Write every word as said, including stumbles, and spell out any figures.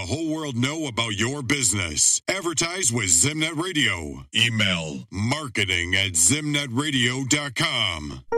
whole world know about your business. Advertise with Zimnet Radio. Email marketing at zimnet radio dot com.